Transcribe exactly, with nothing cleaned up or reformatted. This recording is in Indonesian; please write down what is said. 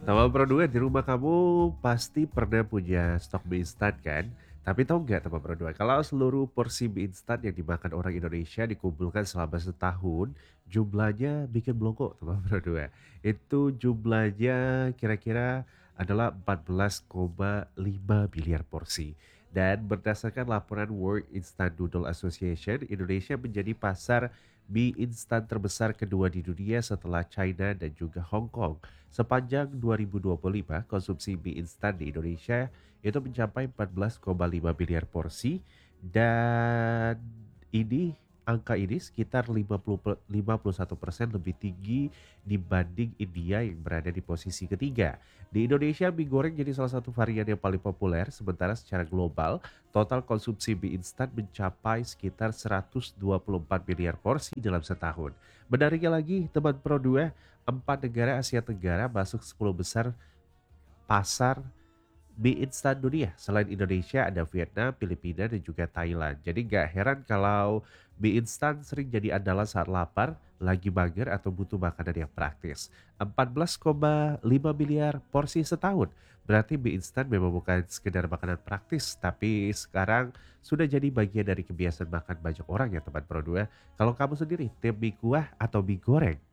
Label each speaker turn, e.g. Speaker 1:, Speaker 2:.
Speaker 1: Teman Pro dua di rumah kamu pasti pernah punya stok mie instan kan? Tapi tahu nggak teman Pro dua, kalau seluruh porsi mie instan yang dimakan orang Indonesia dikumpulkan selama setahun, jumlahnya bikin melongo teman Pro dua. Itu jumlahnya kira-kira adalah empat belas koma lima miliar porsi. Dan berdasarkan laporan World Instant Noodle Association, Indonesia menjadi pasar mie instan terbesar kedua di dunia setelah China dan juga Hong Kong. Sepanjang dua ribu dua puluh lima, konsumsi mie instan di Indonesia itu mencapai empat belas koma lima miliar porsi dan ini angka ini sekitar lima puluh pe- lima puluh satu persen lebih tinggi dibanding India yang berada di posisi ketiga. Di Indonesia, mie goreng jadi salah satu varian yang paling populer, sementara secara global, total konsumsi mie instan mencapai sekitar seratus dua puluh empat miliar porsi dalam setahun. Menariknya lagi, teman Pro dua, empat negara Asia Tenggara masuk sepuluh besar pasar mie instan dunia. Selain Indonesia ada Vietnam, Filipina, dan juga Thailand. Jadi gak heran kalau mie instan sering jadi andalan saat lapar, lagi mager atau butuh makanan yang praktis. empat belas koma lima miliar porsi setahun. Berarti mie instan memang bukan sekedar makanan praktis, tapi sekarang sudah jadi bagian dari kebiasaan makan banyak orang ya teman Pro dua. Kalau kamu sendiri, tim mie kuah atau mie goreng?